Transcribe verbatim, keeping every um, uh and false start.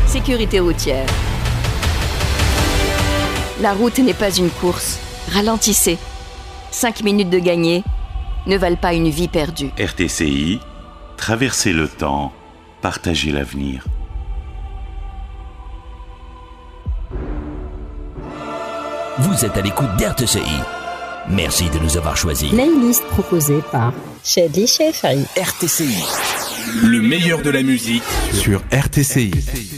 Sécurité routière. La route n'est pas une course. Ralentissez. Cinq minutes de gagné ne valent pas une vie perdue. R T C I, traverser le temps, partager l'avenir. Vous êtes à l'écoute d'R T C I. Merci de nous avoir choisis. Playlist proposée par Shadly Shefari. R T C I. Le meilleur de la musique sur R T C I.